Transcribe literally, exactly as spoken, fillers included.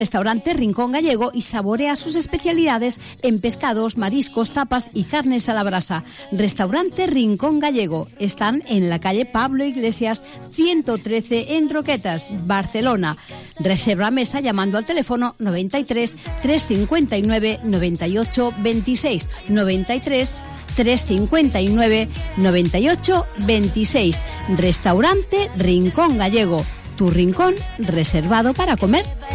Restaurante Rincón Gallego y saborea sus especialidades en pescados, mariscos, tapas y carnes a la brasa. Restaurante Rincón Gallego. Están en la calle Pablo Iglesias ciento trece en Roquetas, Barcelona. Reserva mesa llamando al teléfono noventa y tres, trescientos cincuenta y nueve, noventa y ocho veintiséis, noventa y tres, trescientos cincuenta y nueve, noventa y ocho veintiséis. Restaurante Rincón Gallego. Tu rincón reservado para comer.